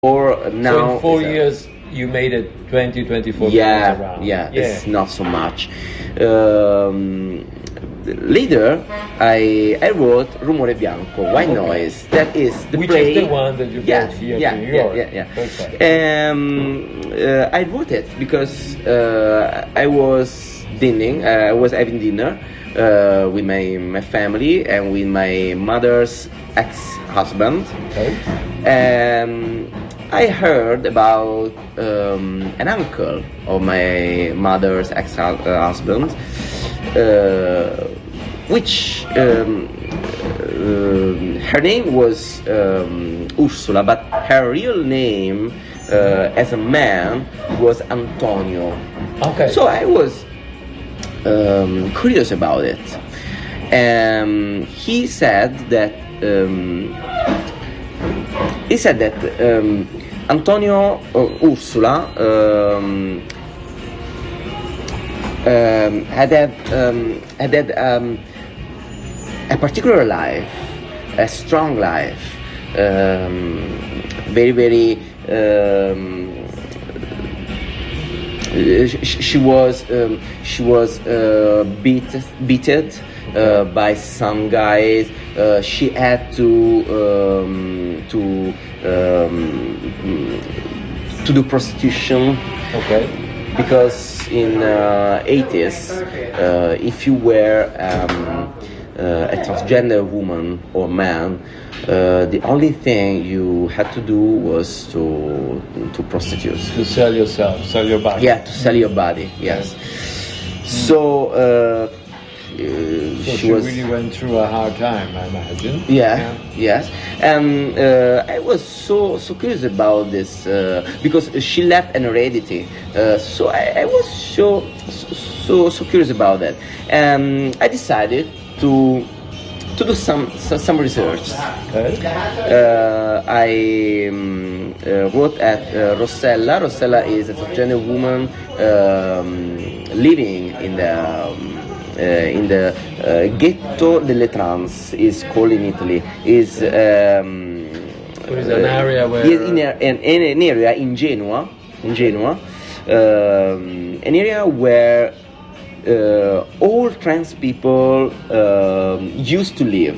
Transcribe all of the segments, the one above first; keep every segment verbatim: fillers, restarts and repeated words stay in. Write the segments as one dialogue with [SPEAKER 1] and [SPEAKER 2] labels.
[SPEAKER 1] Or now,
[SPEAKER 2] so in four
[SPEAKER 1] it's a-
[SPEAKER 2] years, you made it twenty, twenty-four
[SPEAKER 1] yeah,
[SPEAKER 2] kilometers around.
[SPEAKER 1] yeah, it's not so much. Um, later, I I wrote Rumore Bianco, White
[SPEAKER 2] Okay.
[SPEAKER 1] Noise. That is the
[SPEAKER 2] Which
[SPEAKER 1] play.
[SPEAKER 2] is the one that you
[SPEAKER 1] yeah,
[SPEAKER 2] brought here
[SPEAKER 1] yeah,
[SPEAKER 2] to New
[SPEAKER 1] yeah,
[SPEAKER 2] York.
[SPEAKER 1] yeah, yeah.
[SPEAKER 2] Perfect.
[SPEAKER 1] Um, uh, I wrote it because uh, I was dining. Uh, I was having dinner uh, with my my family and with my mother's ex-husband.
[SPEAKER 2] Okay.
[SPEAKER 1] Um, I heard about um, an uncle of my mother's ex-husband, uh, which um, uh, her name was um, Ursula, but her real name uh, as a man was Antonio.
[SPEAKER 2] Okay.
[SPEAKER 1] So I was um, curious about it. Um, he said that um, he said that um, Antonio uh, Ursula um, um, had had, um, had, had um, a particular life, a strong life, um, very very. Um, she, she was um, she was uh, beat beaten uh, by some guys. Uh, she had to um, to um, to do prostitution.
[SPEAKER 2] Okay.
[SPEAKER 1] Because in uh, eighties, uh, if you were um, uh, a transgender woman or man, uh, the only thing you had to do was to to prostitute.
[SPEAKER 2] To sell yourself, sell your body.
[SPEAKER 1] Yeah, to sell your body. Yes. So uh, uh,
[SPEAKER 2] So
[SPEAKER 1] she,
[SPEAKER 2] she
[SPEAKER 1] was.
[SPEAKER 2] really went through a hard time, I imagine.
[SPEAKER 1] Yeah, yes, and uh, I was so so curious about this uh, because she left an heredity. Uh, so I, I was so so so curious about that, and I decided to to do some some, some research.
[SPEAKER 2] Okay.
[SPEAKER 1] Uh, I um, uh, wrote at uh, Rossella. Rossella is a transgender woman um, living in the. Um, Uh, in the uh, ghetto delle trans is called in Italy is um,
[SPEAKER 2] So it's an area where-
[SPEAKER 1] is in, a, in, in an area in Genoa in Genoa um, an area where uh, all trans people um, used to live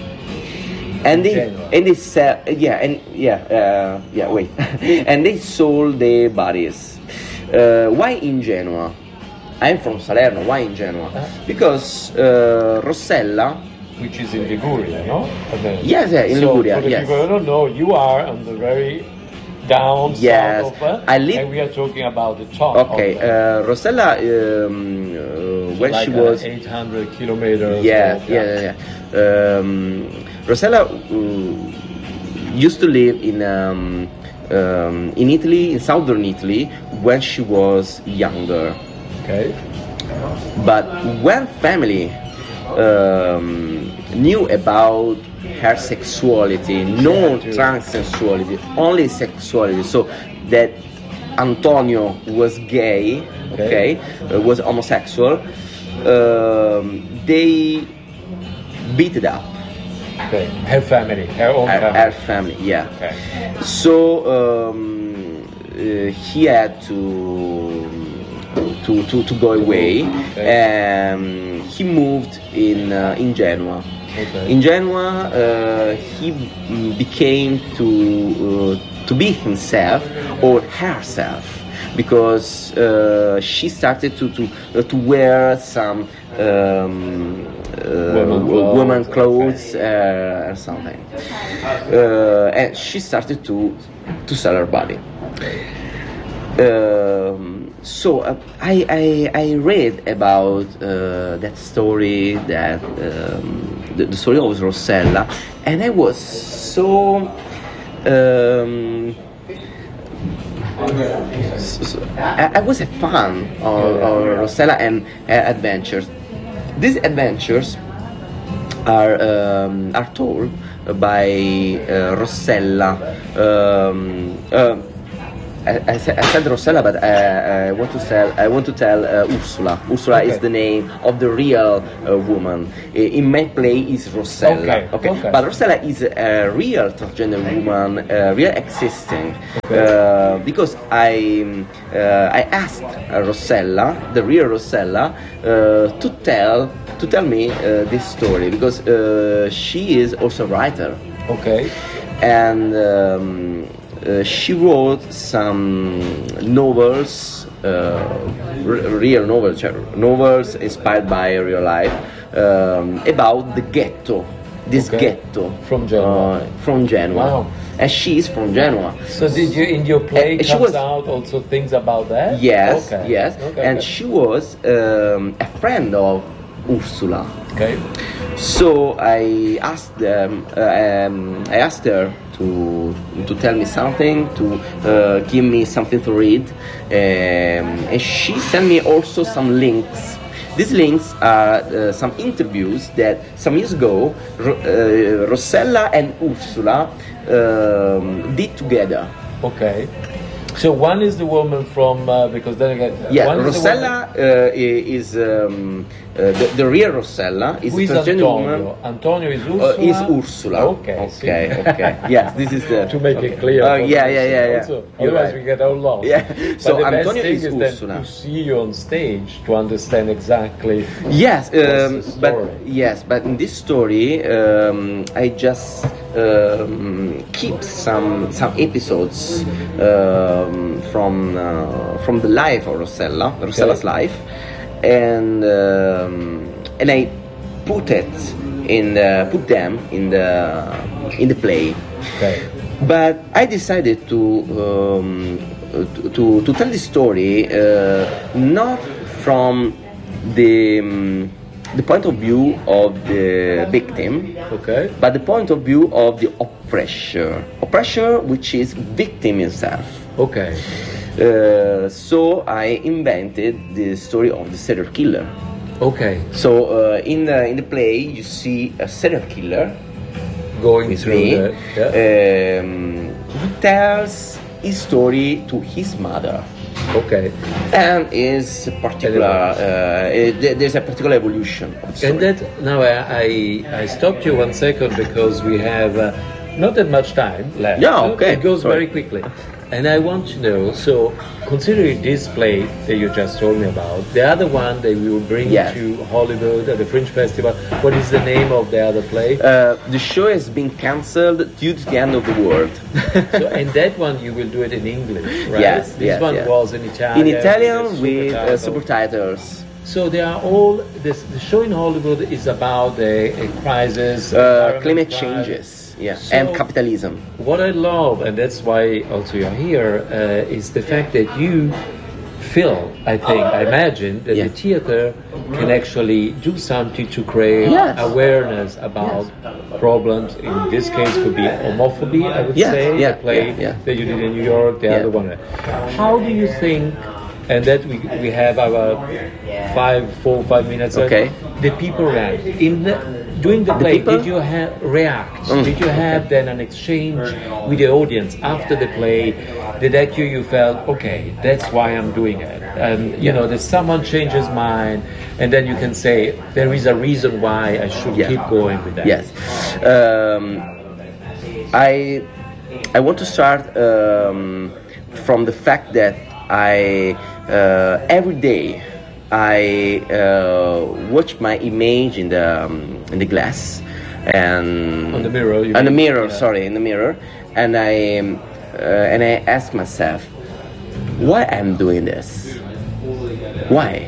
[SPEAKER 1] and they
[SPEAKER 2] Genoa.
[SPEAKER 1] and they sell yeah and yeah uh, yeah wait and they sold their bodies. Uh, why in Genoa? I'm from Salerno. Why in Genoa?
[SPEAKER 2] Uh.
[SPEAKER 1] Because uh, Rossella.
[SPEAKER 2] Which is in Liguria, no? Okay.
[SPEAKER 1] Yes, yeah, in
[SPEAKER 2] so
[SPEAKER 1] Liguria.
[SPEAKER 2] For the
[SPEAKER 1] Yes.
[SPEAKER 2] people who don't know, you are on the very down
[SPEAKER 1] Yes,
[SPEAKER 2] south of uh,
[SPEAKER 1] I live-
[SPEAKER 2] and we are talking about the top.
[SPEAKER 1] Okay,
[SPEAKER 2] of the,
[SPEAKER 1] uh, Rossella. Um, uh, when
[SPEAKER 2] like
[SPEAKER 1] she was.
[SPEAKER 2] eight hundred kilometers.
[SPEAKER 1] Yeah,
[SPEAKER 2] of-
[SPEAKER 1] yeah, yeah. yeah. Um, Rossella uh, used to live in um, um, in Italy, in southern Italy, when she was younger.
[SPEAKER 2] Okay.
[SPEAKER 1] But when family um, knew about her sexuality, no
[SPEAKER 2] Yeah,
[SPEAKER 1] transsexuality, only sexuality, so that Antonio was gay, okay,
[SPEAKER 2] Okay.
[SPEAKER 1] uh, was homosexual, um, they beat it up.
[SPEAKER 2] Okay. Her family, her own
[SPEAKER 1] Her,
[SPEAKER 2] family.
[SPEAKER 1] her family, yeah.
[SPEAKER 2] Okay.
[SPEAKER 1] So um, uh, he had to to to, to go away.
[SPEAKER 2] Okay.
[SPEAKER 1] Um, he moved in uh, in Genoa.
[SPEAKER 2] Okay.
[SPEAKER 1] In Genoa, uh, he mm, became to uh, to be himself or herself because uh, she started to to uh, to wear some um, uh,
[SPEAKER 2] Woman clothes,
[SPEAKER 1] woman clothes
[SPEAKER 2] okay.
[SPEAKER 1] uh, or something, uh, and she started to to sell her body. Um, so uh, I, I I read about uh, that story, that um, the, the story of Rossella, and I was so. Um, so- so- I, I was a fan of, of Rossella and her adventures. These adventures are um, are told by uh, Rossella. Um, uh, uh, I, I, said, I said Rossella, but I, I want to tell I want to tell uh, Ursula. Ursula
[SPEAKER 2] Okay.
[SPEAKER 1] is the name of the real uh, woman. I- In my play is Rossella.
[SPEAKER 2] Okay, okay.
[SPEAKER 1] But Rossella is a real transgender woman, uh, real existing.
[SPEAKER 2] Okay.
[SPEAKER 1] Uh, because I um, uh, I asked uh, Rossella, the real Rossella, uh, to tell to tell me uh, this story because uh, she is also a writer.
[SPEAKER 2] Okay.
[SPEAKER 1] And um, uh, she wrote some novels, uh, r- real novels, novels inspired by real life um, about the ghetto. This
[SPEAKER 2] Okay.
[SPEAKER 1] ghetto
[SPEAKER 2] From Genoa.
[SPEAKER 1] uh, from Genoa,
[SPEAKER 2] Wow.
[SPEAKER 1] and she is from Genoa.
[SPEAKER 2] So did you in your play
[SPEAKER 1] Uh, she
[SPEAKER 2] comes
[SPEAKER 1] was-
[SPEAKER 2] out also things about that?
[SPEAKER 1] Yes,
[SPEAKER 2] Okay.
[SPEAKER 1] yes,
[SPEAKER 2] Okay.
[SPEAKER 1] and she was um, a friend of Ursula.
[SPEAKER 2] Okay.
[SPEAKER 1] So I asked them. Uh, um, I asked her to to tell me something, to uh, give me something to read, um, and she sent me also some links. These links are uh, some interviews that some years ago Ro- uh, Rossella and Ursula um, did together.
[SPEAKER 2] Okay. So one is the woman from uh, because then again
[SPEAKER 1] Yeah,
[SPEAKER 2] one is the
[SPEAKER 1] Rossella uh, i- is um, uh, the, the real Rossella is
[SPEAKER 2] woman- Who
[SPEAKER 1] a
[SPEAKER 2] is
[SPEAKER 1] transgender
[SPEAKER 2] Antonio?
[SPEAKER 1] woman.
[SPEAKER 2] Antonio is
[SPEAKER 1] Uh,
[SPEAKER 2] Ursula.
[SPEAKER 1] is Ursula.
[SPEAKER 2] Okay. see?
[SPEAKER 1] Okay. Okay. Yes, this is the
[SPEAKER 2] to make
[SPEAKER 1] okay.
[SPEAKER 2] it clear.
[SPEAKER 1] Oh
[SPEAKER 2] for
[SPEAKER 1] yeah,
[SPEAKER 2] the
[SPEAKER 1] yeah, yeah, yeah.
[SPEAKER 2] Also,
[SPEAKER 1] You're
[SPEAKER 2] otherwise
[SPEAKER 1] right.
[SPEAKER 2] we get all lost.
[SPEAKER 1] Yeah.
[SPEAKER 2] But
[SPEAKER 1] So
[SPEAKER 2] the best
[SPEAKER 1] Antonio
[SPEAKER 2] thing
[SPEAKER 1] is
[SPEAKER 2] is
[SPEAKER 1] Ursula.
[SPEAKER 2] then to see you on stage to understand exactly.
[SPEAKER 1] Yes, um,
[SPEAKER 2] What's the
[SPEAKER 1] but
[SPEAKER 2] story?
[SPEAKER 1] yes, but in this story, um, I just um, keep some some episodes um, from uh, from the life of Rossella, Rossella's life, and um, and I put it in the, put them in the in the play.
[SPEAKER 2] Okay.
[SPEAKER 1] But I decided to um, to, to to tell the story uh, not from the um, the point of view of the victim,
[SPEAKER 2] Okay.
[SPEAKER 1] but the point of view of the oppressor, oppressor which is victim himself.
[SPEAKER 2] Okay.
[SPEAKER 1] Uh, so I invented the story of the serial killer.
[SPEAKER 2] Okay.
[SPEAKER 1] So uh, in the in the play you see a serial killer
[SPEAKER 2] Going
[SPEAKER 1] with
[SPEAKER 2] through
[SPEAKER 1] me,
[SPEAKER 2] the yeah.
[SPEAKER 1] um, who tells his story to his mother,
[SPEAKER 2] Okay.
[SPEAKER 1] and is particular. Uh, it, there's a particular evolution of the story.
[SPEAKER 2] And that now I, I I stopped you one second because we have uh, not that much time left.
[SPEAKER 1] Yeah, okay.
[SPEAKER 2] It goes
[SPEAKER 1] Sorry.
[SPEAKER 2] very quickly, and I want to know. So, considering this play that you just told me about, the other one that we will bring
[SPEAKER 1] Yes.
[SPEAKER 2] to Hollywood at the Fringe Festival. What is the name of the other play?
[SPEAKER 1] Uh, the show has been cancelled due to the end of the world.
[SPEAKER 2] So, and that one you will do it in English, right?
[SPEAKER 1] Yes,
[SPEAKER 2] This
[SPEAKER 1] yes,
[SPEAKER 2] one
[SPEAKER 1] yes.
[SPEAKER 2] was in Italian.
[SPEAKER 1] In Italian
[SPEAKER 2] with
[SPEAKER 1] with uh,
[SPEAKER 2] subtitles.
[SPEAKER 1] subtitles.
[SPEAKER 2] So they are all. This, the show in Hollywood is about a, a crisis,
[SPEAKER 1] Uh,
[SPEAKER 2] environment
[SPEAKER 1] climate
[SPEAKER 2] crisis.
[SPEAKER 1] changes, yeah,
[SPEAKER 2] So-
[SPEAKER 1] and capitalism.
[SPEAKER 2] What I love, and that's why also you're here, uh, is the fact that you feel, I think, I imagine, that
[SPEAKER 1] Yeah.
[SPEAKER 2] the theater can actually do something to create
[SPEAKER 1] Yes.
[SPEAKER 2] awareness about problems. In this case, could be homophobia, I would
[SPEAKER 1] Yes,
[SPEAKER 2] say,
[SPEAKER 1] yeah,
[SPEAKER 2] the play
[SPEAKER 1] yeah, yeah.
[SPEAKER 2] that you did in New York, the
[SPEAKER 1] Yeah.
[SPEAKER 2] other one. How do you think, and that we, we have our five, four, five minutes, uh,
[SPEAKER 1] Okay.
[SPEAKER 2] the people react. In the, during the
[SPEAKER 1] The
[SPEAKER 2] play,
[SPEAKER 1] people?
[SPEAKER 2] did you ha- react?
[SPEAKER 1] Mm.
[SPEAKER 2] Did you have then an exchange with the audience after the play? Did that you you felt okay? That's why I'm doing it, and you know that someone changes mind, and then you can say there is a reason why I should
[SPEAKER 1] Yeah.
[SPEAKER 2] keep going with that.
[SPEAKER 1] Yes. Um, I I want to start um, from the fact that I uh, every day I uh, watch my image in the um, in the glass and
[SPEAKER 2] On the mirror, you
[SPEAKER 1] on the
[SPEAKER 2] mean?
[SPEAKER 1] mirror.
[SPEAKER 2] Yeah.
[SPEAKER 1] Sorry, in the mirror, and I um, uh, and I ask myself, why I'm doing this? Why?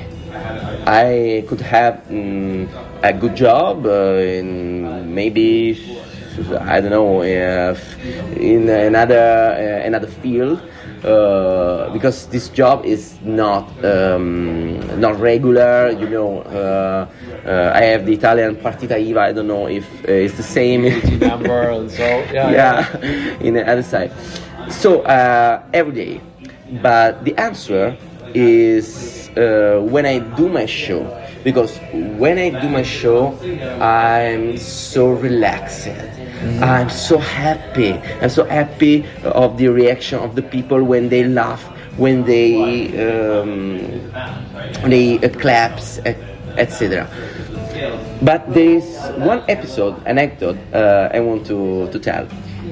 [SPEAKER 1] I could have mm, a good job uh, in maybe I don't know uh, in another uh, another field uh, because this job is not um, not regular. You know, uh, uh, I have the Italian partita I V A. I don't know if uh, it's the same.
[SPEAKER 2] Number and so yeah,
[SPEAKER 1] yeah, in the other side. So uh, every day, but the answer is uh, when I do my show, because when I do my show, I'm so relaxed. I'm so happy. I'm so happy of the reaction of the people when they laugh, when they um, they uh, claps, et cetera. But there is one episode, anecdote, uh, I want to to tell.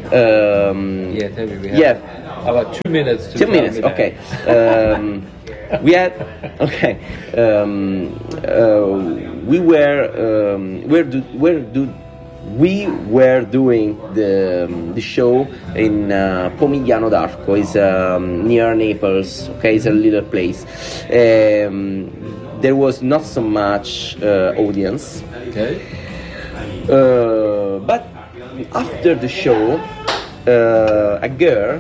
[SPEAKER 1] Um,
[SPEAKER 2] Yeah, tell me. We have
[SPEAKER 1] yeah.
[SPEAKER 2] about two minutes. To
[SPEAKER 1] Two
[SPEAKER 2] tell
[SPEAKER 1] minutes,
[SPEAKER 2] me that.
[SPEAKER 1] okay. Um, we had, okay. Um, uh, we were, um, where do, where do, we were doing the um, the show in uh, Pomigliano d'Arco. It's um, near Naples. Okay, it's a little place. Um, there was not so much uh, audience.
[SPEAKER 2] Okay.
[SPEAKER 1] Uh, but after the show, uh, a girl,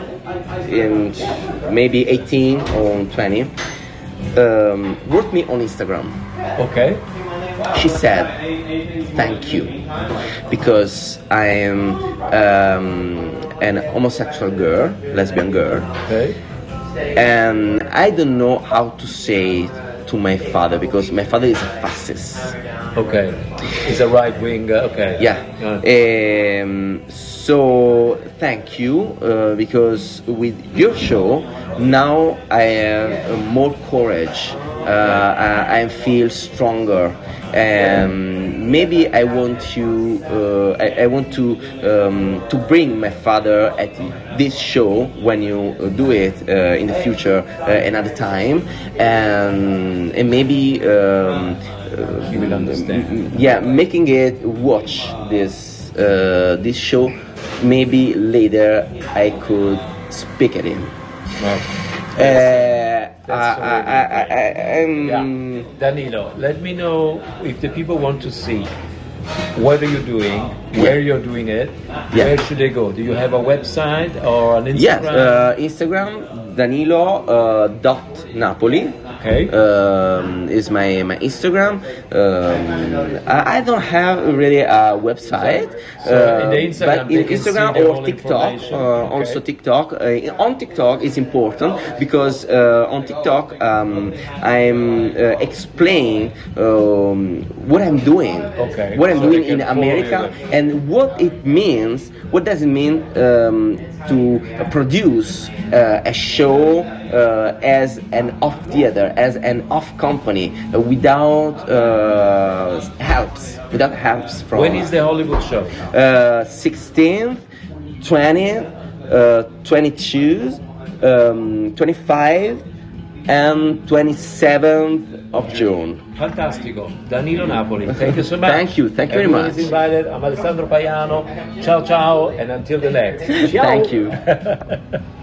[SPEAKER 1] in maybe eighteen or twenty, um, wrote me on Instagram.
[SPEAKER 2] Okay.
[SPEAKER 1] She said, "Thank you, because I am um, an homosexual girl, lesbian girl,
[SPEAKER 2] Okay.
[SPEAKER 1] and I don't know how to say to my father because my father is a fascist."
[SPEAKER 2] Okay. It's a right wing. Uh, okay.
[SPEAKER 1] Yeah.
[SPEAKER 2] Uh,
[SPEAKER 1] Um, so thank you uh, because with your show now I have uh, more courage. Uh, I, I feel stronger. Um, maybe I want to uh, I, I want to um, to bring my father at this show when you do it uh, in the future uh, another time, and and maybe. Um, uh,
[SPEAKER 2] You will understand.
[SPEAKER 1] Yeah, making it watch this uh, this show. Maybe later I could speak at him.
[SPEAKER 2] well,
[SPEAKER 1] Uh, I,
[SPEAKER 2] That's
[SPEAKER 1] I, I, I, I'm-
[SPEAKER 2] yeah. Danilo, let me know if the people want to see what are you doing, where you're doing it,
[SPEAKER 1] Yeah.
[SPEAKER 2] where should they go? Do you have a website or an
[SPEAKER 1] Yes,
[SPEAKER 2] Instagram?
[SPEAKER 1] uh, Instagram Danilo uh, dot Napoli.
[SPEAKER 2] Okay.
[SPEAKER 1] Um, is my my Instagram. Um, I, I don't have really a website.
[SPEAKER 2] So in the Instagram,
[SPEAKER 1] but
[SPEAKER 2] they
[SPEAKER 1] in
[SPEAKER 2] can
[SPEAKER 1] Instagram
[SPEAKER 2] see the
[SPEAKER 1] or
[SPEAKER 2] whole
[SPEAKER 1] TikTok,
[SPEAKER 2] information.
[SPEAKER 1] uh,
[SPEAKER 2] Okay.
[SPEAKER 1] also TikTok. Uh, on TikTok is important because uh, on TikTok um, I'm uh, explaining um, what I'm doing,
[SPEAKER 2] Okay.
[SPEAKER 1] what I'm
[SPEAKER 2] So
[SPEAKER 1] doing
[SPEAKER 2] they
[SPEAKER 1] in
[SPEAKER 2] can follow
[SPEAKER 1] America,
[SPEAKER 2] you.
[SPEAKER 1] and what it means. What does it mean um, to uh, produce uh, a show uh, as an off theater, as an off company, uh, without uh, helps, without helps from
[SPEAKER 2] When is the Hollywood show?
[SPEAKER 1] uh, sixteenth, twentieth, uh, twenty-two, um, twenty-five, and twenty-seventh of June.
[SPEAKER 2] Fantastico. Danilo Napoli. Thank you so much.
[SPEAKER 1] Thank you. Thank you very
[SPEAKER 2] Everyone
[SPEAKER 1] much.
[SPEAKER 2] is invited. I'm Alessandro Paiano. Ciao ciao and until the next. Ciao.
[SPEAKER 1] Thank you.